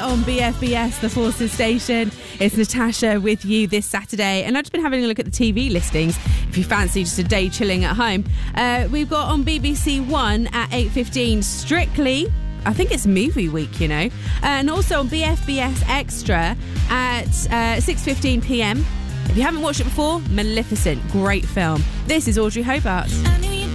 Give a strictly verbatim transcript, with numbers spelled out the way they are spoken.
on B F B S, the Forces station. It's Natasha with you this Saturday, and I've just been having a look at the T V listings if you fancy just a day chilling at home. Uh, we've got on B B C One at eight fifteen Strictly. I think it's movie week, you know. And also on B F B S Extra at uh, six fifteen p m. If you haven't watched it before, Maleficent, great film. This is Audrey Hobart.